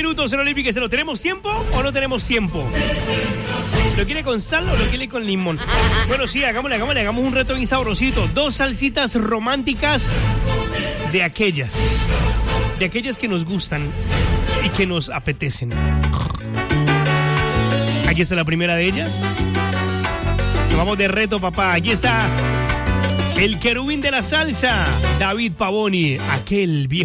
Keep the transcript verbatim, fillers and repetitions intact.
minutos en Olímpica. ¿Se lo tenemos tiempo o no tenemos tiempo? ¿Lo quiere con sal o lo quiere con limón? Bueno, sí, hagámosle, hagámosle, hagamos un reto bien sabrosito. Dos salsitas románticas de aquellas, de aquellas que nos gustan y que nos apetecen. Aquí está la primera de ellas. Nos vamos de reto, papá. Aquí está el querubín de la salsa, David Pavoni, aquel viejo.